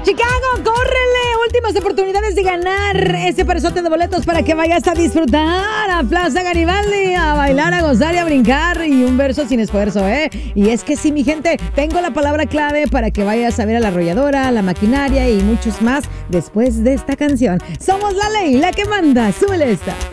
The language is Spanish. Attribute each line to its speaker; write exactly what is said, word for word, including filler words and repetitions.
Speaker 1: Chicago, córrele. Últimas oportunidades de ganar ese parezote de boletos para que vayas a disfrutar a Plaza Garibaldi, a bailar, a gozar y a brincar. Y un verso sin esfuerzo, ¿eh? Y es que sí, mi gente, tengo la palabra clave para que vayas a ver a La Arrolladora, La Maquinaria y muchos más después de esta canción. Somos la ley, la que manda. Súbele esta.